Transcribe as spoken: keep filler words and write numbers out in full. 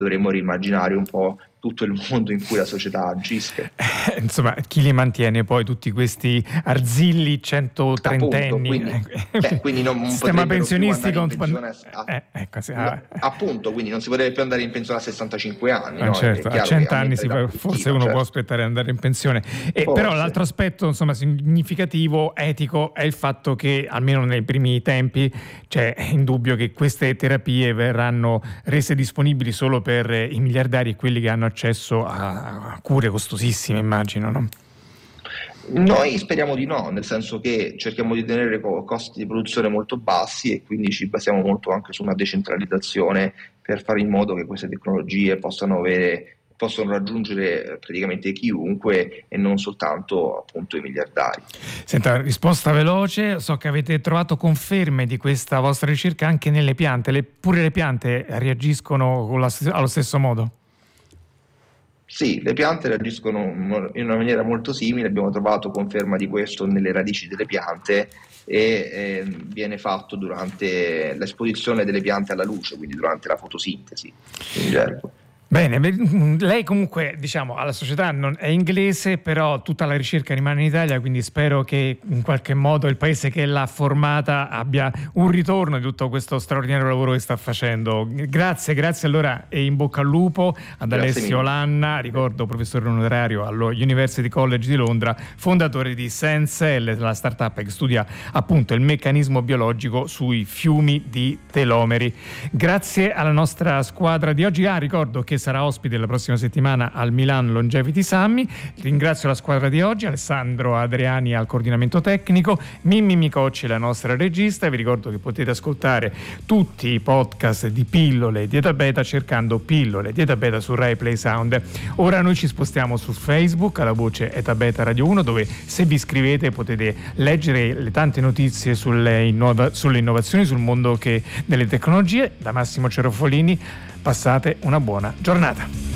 dovremmo riimmaginare un po' tutto il mondo in cui la società agisce. Eh, insomma, chi li mantiene poi tutti questi arzilli centotrentenni? Quindi, beh, quindi non sistema pensionistico in pensione a, eh, ecco, sì, no, ah. appunto, quindi non si potrebbe più andare in pensione a sessantacinque anni, ah, no? Certo, a cento anni si può, forse uno certo. può aspettare di andare in pensione. E però l'altro aspetto, insomma, significativo, etico, è il fatto che almeno nei primi tempi c'è indubbio che queste terapie verranno rese disponibili solo per i miliardari e quelli che hanno accesso a cure costosissime, immagino, no? Noi speriamo di no, nel senso che cerchiamo di tenere costi di produzione molto bassi e quindi ci basiamo molto anche su una decentralizzazione per fare in modo che queste tecnologie possano avere, possono raggiungere praticamente chiunque e non soltanto appunto i miliardari. Senta, risposta veloce, so che avete trovato conferme di questa vostra ricerca anche nelle piante, le, pure le piante reagiscono con la, allo stesso modo? Sì, le piante reagiscono in una maniera molto simile, abbiamo trovato conferma di questo nelle radici delle piante e eh, viene fatto durante l'esposizione delle piante alla luce, quindi durante la fotosintesi in gergo. Bene, lei comunque diciamo alla società non è inglese, però tutta la ricerca rimane in Italia, quindi spero che in qualche modo il paese che l'ha formata abbia un ritorno di tutto questo straordinario lavoro che sta facendo. Grazie, grazie allora e in bocca al lupo ad grazie Alessio mille. Lanna, ricordo professore onorario allo University College di Londra, fondatore di SenseL, la startup che studia appunto il meccanismo biologico sui fiumi di telomeri. Grazie alla nostra squadra di oggi. Ah, ricordo che sarà ospite la prossima settimana al Milan Longevity Summit. Ringrazio la squadra di oggi, Alessandro Adriani al coordinamento tecnico, Mimmi Micocci la nostra regista. Vi ricordo che potete ascoltare tutti i podcast di Pillole di Eta Beta cercando Pillole di Eta Beta su Rai Play Sound. Ora noi ci spostiamo su Facebook alla voce Eta Beta Radio uno, dove se vi iscrivete potete leggere le tante notizie sulle, innova- sulle innovazioni, sul mondo che, delle tecnologie. Da Massimo Cerofolini, passate una buona giornata.